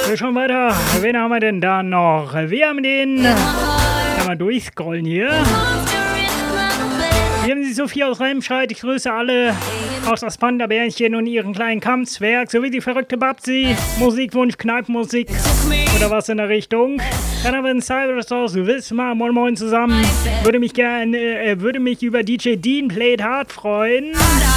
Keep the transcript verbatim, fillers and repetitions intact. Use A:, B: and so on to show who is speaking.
A: Wir schauen weiter. Wen haben wir denn da noch? Wir haben den... Kann man durchscrollen hier. Wir haben die Sophie aus Remscheid. Ich grüße alle aus das Panda-Bärchen und ihren kleinen Kampfzwerg, sowie die verrückte Babsi. Musikwunsch, Kneipenmusik oder was in der Richtung. Dann haben wir den Cyrus aus Wismar. Moin Moin zusammen. Würde mich gerne, äh, würde mich über D J Dean Played Hard freuen.